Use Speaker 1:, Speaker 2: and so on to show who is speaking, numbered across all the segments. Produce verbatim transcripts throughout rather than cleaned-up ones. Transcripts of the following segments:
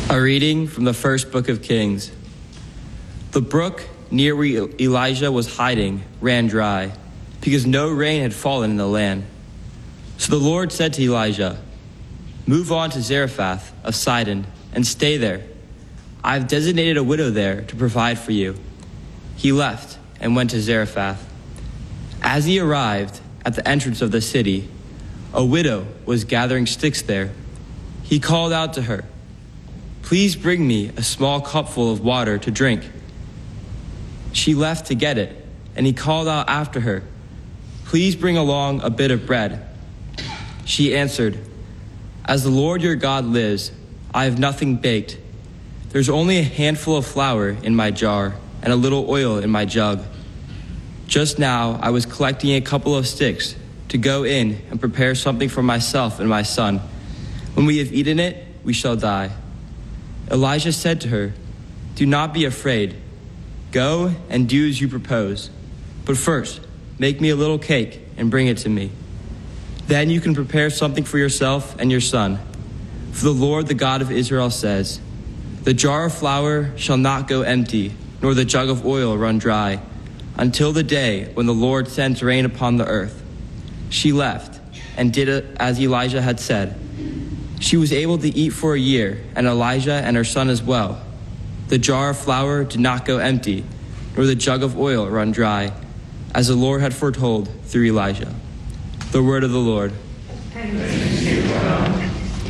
Speaker 1: A reading from the first book of Kings. The brook near where Elijah was hiding ran dry, because no rain had fallen in the land. So the Lord said to Elijah, "Move on to Zarephath of Sidon and stay there. I have designated a widow there to provide for you." He left and went to Zarephath. As he arrived at the entrance of the city, a widow was gathering sticks there. He called out to her, "Please bring me a small cupful of water to drink." She left to get it, and he called out after her, "Please bring along a bit of bread." She answered, "As the Lord your God lives, I have nothing baked. There's only a handful of flour in my jar and a little oil in my jug. Just now I was collecting a couple of sticks to go in and prepare something for myself and my son. When we have eaten it, we shall die." Elijah said to her, "Do not be afraid. Go and do as you propose. But first, make me a little cake and bring it to me. Then you can prepare something for yourself and your son. For the Lord, the God of Israel, says, 'The jar of flour shall not go empty, nor the jug of oil run dry, until the day when the Lord sends rain upon the earth.'" She left and did as Elijah had said. She was able to eat for a year, and Elijah and her son as well. The jar of flour did not go empty, nor the jug of oil run dry, as the Lord had foretold through Elijah. The word of the Lord.
Speaker 2: Thanks be to God.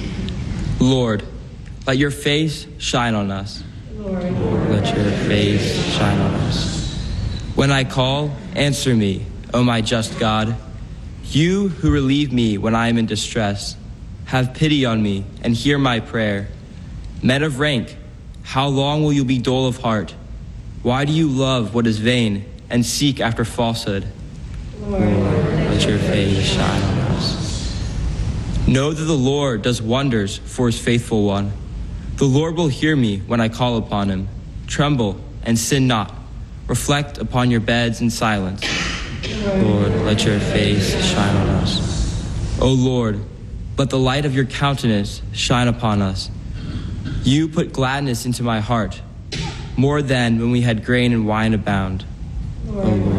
Speaker 1: Lord, let your face shine on us.
Speaker 2: Lord,
Speaker 1: Lord, let your face shine on us. When I call, answer me, O my just God. You who relieve me when I am in distress, have pity on me and hear my prayer. Men of rank, how long will you be dull of heart? Why do you love what is vain and seek after falsehood?
Speaker 2: Lord,
Speaker 1: Lord, let your face shine on us. Know that the Lord does wonders for his faithful one. The Lord will hear me when I call upon him. Tremble and sin not. Reflect upon your beds in silence. Lord, let your face shine on us. O Lord, let the light of your countenance shine upon us. You put gladness into my heart, more than when we had grain and wine abound.
Speaker 2: Lord,
Speaker 1: O Lord,